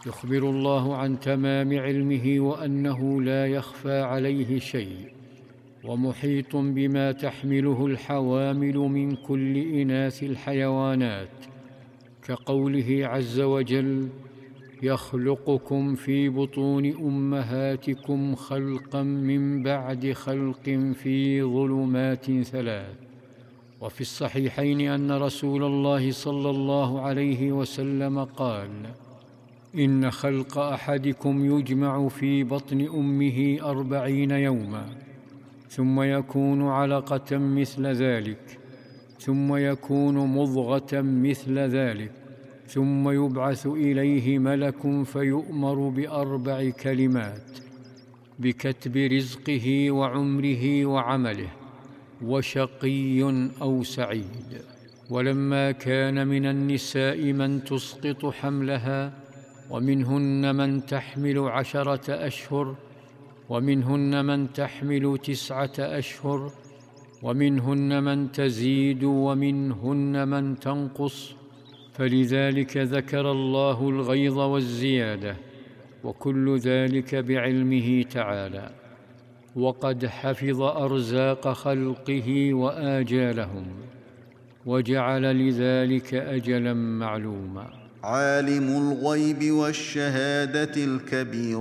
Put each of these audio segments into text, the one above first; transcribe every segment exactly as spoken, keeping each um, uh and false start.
يخبر الله عن تمام علمه وأنه لا يخفى عليه شيء، ومحيط بما تحمله الحوامل من كل إناث الحيوانات، كقوله عز وجل: يخلقكم في بطون أمهاتكم خلقا من بعد خلق في ظلمات ثلاث. وفي الصحيحين أن رسول الله صلى الله عليه وسلم قال: إن خلق أحدكم يجمع في بطن أمه أربعين يوما، ثم يكون علقة مثل ذلك، ثم يكون مضغة مثل ذلك، ثم يبعث إليه ملك فيؤمر بأربع كلمات: بكتب رزقه وعمره وعمله، وشقي أو سعيد. ولما كان من النساء من تسقط حملها، ومنهن من تحمل عشرة أشهر، ومنهن من تحمل تسعة أشهر، ومنهن من تزيد، ومنهن من تنقص، فلذلك ذكر الله الغيظ والزيادة، وكل ذلك بعلمه تعالى، وقد حفظ أرزاق خلقه وآجالهم، وجعل لذلك أجلا معلوما. عالم الغيب والشهادة الكبير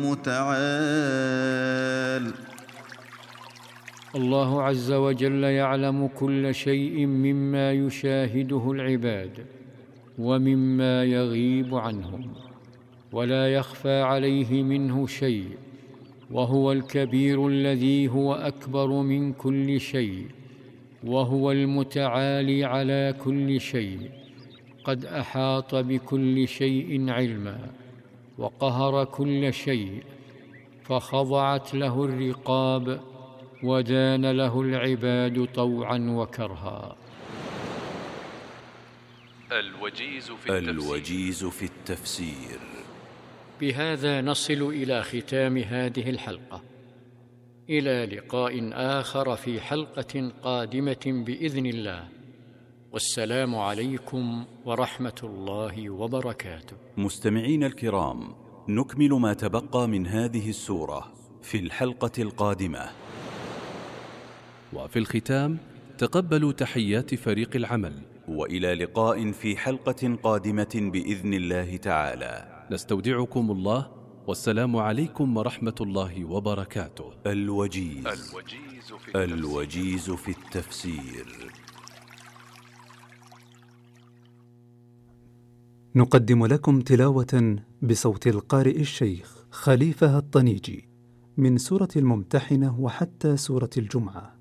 المتعال. الله عز وجل يعلم كل شيء مما يشاهده العباد ومما يغيب عنهم، ولا يخفى عليه منه شيء، وهو الكبير الذي هو أكبر من كل شيء، وهو المتعالي على كل شيء، قد أحاط بكل شيء علما، وقهر كل شيء، فخضعت له الرقاب، ودان له العباد طوعا وكرها. الوجيز في التفسير, الوجيز في التفسير. بهذا نصل إلى ختام هذه الحلقة، إلى لقاء آخر في حلقة قادمة بإذن الله، والسلام عليكم ورحمة الله وبركاته. مستمعين الكرام، نكمل ما تبقى من هذه السورة في الحلقة القادمة. وفي الختام تقبلوا تحيات فريق العمل، وإلى لقاء في حلقة قادمة بإذن الله تعالى. نستودعكم الله، والسلام عليكم ورحمة الله وبركاته. الوجيز, الوجيز, في, الوجيز في التفسير. نقدم لكم تلاوة بصوت القارئ الشيخ خليفة الطنيجي من سورة الممتحنة وحتى سورة الجمعة.